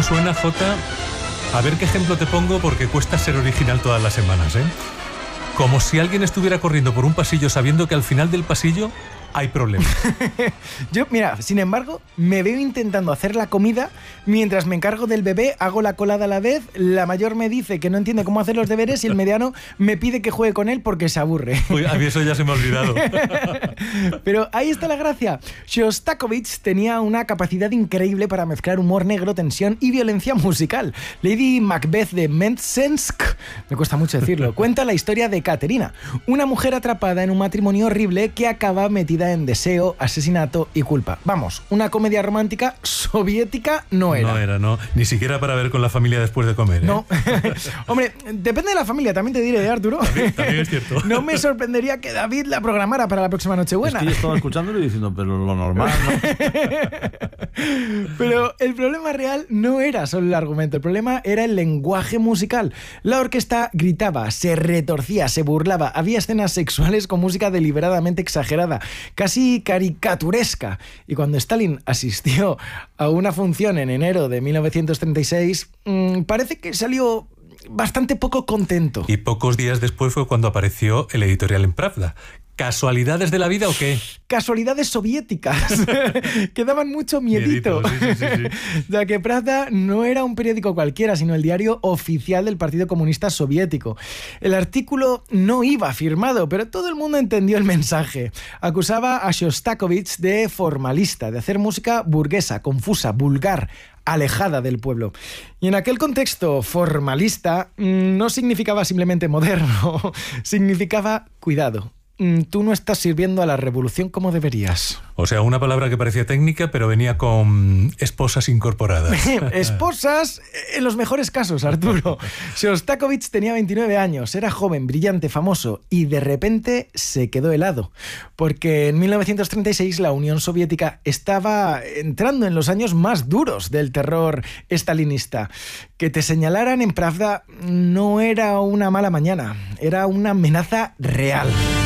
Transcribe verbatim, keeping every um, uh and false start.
esto suena, Jota, a ver qué ejemplo te pongo, porque cuesta ser original todas las semanas, ¿eh? Como si alguien estuviera corriendo por un pasillo sabiendo que al final del pasillo hay problemas. Yo, mira, sin embargo, me veo intentando hacer la comida mientras me encargo del bebé, hago la colada a la vez, la mayor me dice que no entiende cómo hacer los deberes y el mediano me pide que juegue con él porque se aburre. Uy, a mí eso ya se me ha olvidado. Pero ahí está la gracia. Shostakovich tenía una capacidad increíble para mezclar humor negro, tensión y violencia musical. Lady Macbeth de Mtsensk, me cuesta mucho decirlo, cuenta la historia de Katerina, una mujer atrapada en un matrimonio horrible que acaba metida en deseo, asesinato y culpa. Vamos, una comedia romántica soviética no era. No era, no. Ni siquiera para ver con la familia después de comer, ¿eh? No. Hombre, depende de la familia, también te diré, Arturo. También, también es cierto. No me sorprendería que David la programara para la próxima Nochebuena. Es que yo estaba escuchándolo y diciendo, pero lo normal, ¿no? Pero el problema real no era solo el argumento, el problema era el lenguaje musical. La orquesta gritaba, se retorcía, se burlaba, había escenas sexuales con música deliberadamente exagerada, casi caricaturesca. Y cuando Stalin asistió a una función en enero de mil novecientos treinta y seis, mmm, parece que salió bastante poco contento. Y pocos días después fue cuando apareció el editorial en Pravda. ¿Casualidades de la vida o qué? Casualidades soviéticas que daban mucho miedito. Miedito, sí, sí, sí, sí. Ya que Pravda no era un periódico cualquiera, sino el diario oficial del Partido Comunista Soviético. El artículo no iba firmado, pero todo el mundo entendió el mensaje. Acusaba a Shostakovich de formalista, de hacer música burguesa, confusa, vulgar, alejada del pueblo. Y en aquel contexto formalista no significaba simplemente moderno, significaba cuidado. Tú no estás sirviendo a la revolución como deberías. O sea, una palabra que parecía técnica, pero venía con esposas incorporadas. Esposas en los mejores casos, Arturo. Shostakovich tenía veintinueve años, era joven, brillante, famoso, y de repente se quedó helado. Porque en mil novecientos treinta y seis la Unión Soviética estaba entrando en los años más duros del terror estalinista. Que te señalaran en Pravda no era una mala mañana, era una amenaza real.